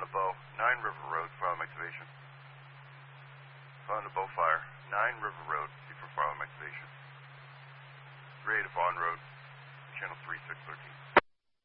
the bow. 9 River Road, firearm activation. Found the bow fire. 9 River Road, C for firearm activation. 3-8 Vaughn Road, channel 3613.